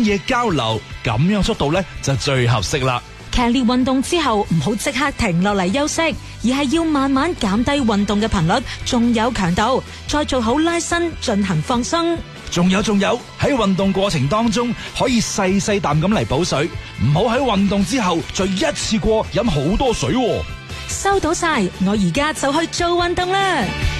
嘢交流，咁樣速度咧就最合適啦。 劇烈運動之後唔好即刻停落嚟休息，而係要慢慢減低運動嘅頻率，仲有強度，再做好拉伸進行放鬆。 仲有喺運動過程當中可以細細啖咁嚟補水，唔好喺運動之後再一次過飲好多水喎。 收到晒，我而家就去做運動啦。